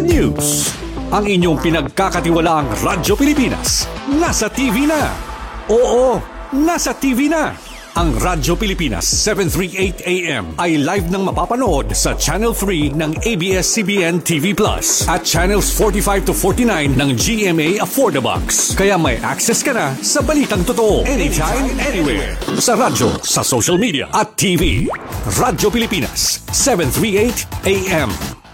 News. Ang inyong pinagkakatiwalaang Radyo Pilipinas nasa TV na. Oo, nasa TV na. Ang Radyo Pilipinas 738 AM ay live nang mapapanood sa Channel 3 ng ABS-CBN TV Plus at Channels 45 to 49 ng GMA Affordabox. Kaya may access ka na sa balitang totoo anytime, anywhere. Sa radyo, sa social media at TV. Radyo Pilipinas 738 AM.